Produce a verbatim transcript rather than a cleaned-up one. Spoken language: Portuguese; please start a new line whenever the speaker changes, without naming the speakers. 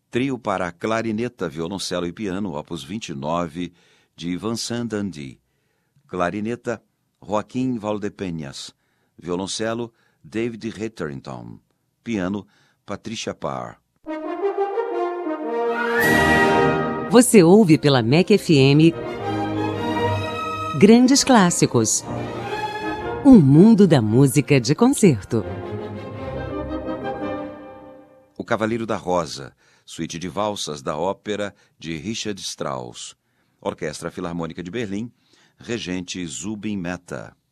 Trio para clarineta, violoncelo e piano, opus vinte e nove, de Vincent Dandy. Clarineta, Joaquim Valdepeñas. Violoncelo, David Hetherington. Piano, Patricia Parr.
Você ouve pela M E C F M Grandes Clássicos. Um mundo da música de concerto.
O Cavaleiro da Rosa, suíte de valsas da ópera de Richard Strauss. Orquestra Filarmônica de Berlim, regente Zubin Mehta.